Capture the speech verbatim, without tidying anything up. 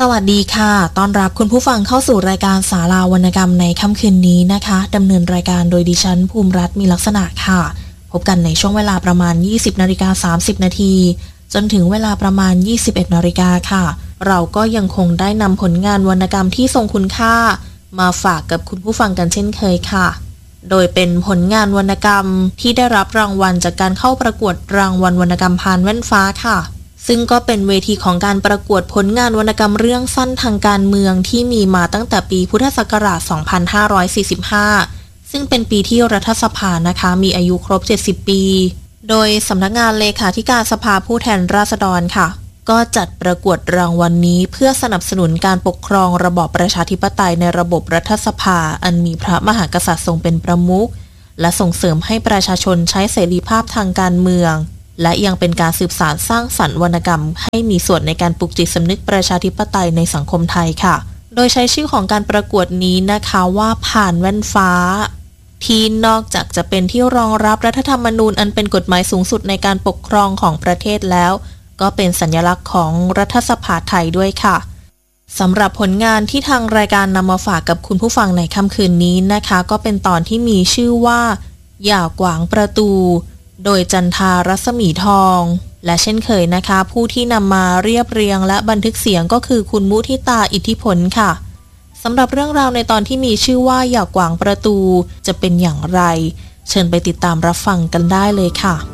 วัสดีค่ะต้อนรับคุณผู้ฟังเข้าสู่รายการศาลาวรรณกรรมในค่ำคืนนี้นะคะดำเนินรายการโดยดิฉันภูมิรัตน์มีลักษณะค่ะพบกันในช่วงเวลาประมาณ ยี่สิบนาฬิกาสามสิบนาทีจนถึงเวลาประมาณ ยี่สิบเอ็ดนาฬิกาค่ะเราก็ยังคงได้นำผลงานวรรณกรรมที่ทรงคุณค่ามาฝากกับคุณผู้ฟังกันเช่นเคยค่ะโดยเป็นผลงานวรรณกรรมที่ได้รับรางวัลจากการเข้าประกวดรางวัลวรรณกรรมพานแว่นฟ้าค่ะซึ่งก็เป็นเวทีของการประกวดผลงานวรรณกรรมเรื่องสั้นทางการเมืองที่มีมาตั้งแต่ปีพุทธศักราช สองพันห้าร้อยสี่สิบห้า ซึ่งเป็นปีที่รัฐสภานะคะมีอายุครบ เจ็ดสิบ ปี โดยสำนักงานเลขาธิการสภาผู้แทนราษฎรค่ะก็จัดประกวดรางวัล น, นี้เพื่อสนับสนุนการปกครองระบอบประชาธิปไตยในระบบรัฐสภาอันมีพระมหากษัตริย์ทรงเป็นประมุขและส่งเสริมให้ประชาชนใช้เสรีภาพทางการเมืองและยังเป็นการสืบสานสร้างสรรค์วรรณกรรมให้มีส่วนในการปลุกจิตสำนึกประชาธิปไตยในสังคมไทยค่ะโดยใช้ชื่อของการประกวดนี้นะคะว่าผ่านแว่นฟ้าที่นอกจากจะเป็นที่รองรับรัฐธรรมนูญอันเป็นกฎหมายสูงสุดในการปกครองของประเทศแล้วก็เป็นสัญลักษณ์ของรัฐสภาไทยด้วยค่ะสำหรับผลงานที่ทางรายการนำมาฝากกับคุณผู้ฟังในค่ำคืนนี้นะคะก็เป็นตอนที่มีชื่อว่าอย่ากวางประตูโดยจันทารัศมีทองและเช่นเคยนะคะผู้ที่นำมาเรียบเรียงและบันทึกเสียงก็คือคุณมุทิตาอิทธิพลค่ะสำหรับเรื่องราวในตอนที่มีชื่อว่าอย่ากวางประตูจะเป็นอย่างไรเชิญไปติดตามรับฟังกันได้เลยค่ะ